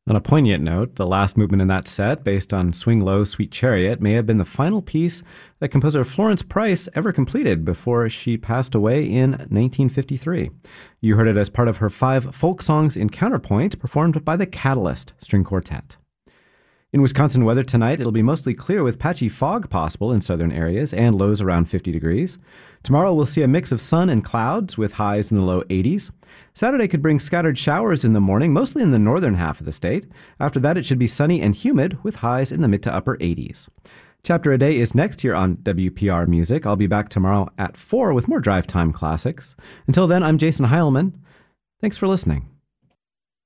On a poignant note, the last movement in that set, based on Swing Low, Sweet Chariot, may have been the final piece that composer Florence Price ever completed before she passed away in 1953. You heard it as part of her 5 folk songs in counterpoint, performed by the Catalyst String Quartet. In Wisconsin weather tonight, it'll be mostly clear with patchy fog possible in southern areas and lows around 50 degrees. Tomorrow we'll see a mix of sun and clouds with highs in the low 80s. Saturday could bring scattered showers in the morning, mostly in the northern half of the state. After that, it should be sunny and humid with highs in the mid to upper 80s. Chapter a Day is next here on WPR Music. I'll be back tomorrow at 4 with more Drive Time classics. Until then, I'm Jason Heilman. Thanks for listening.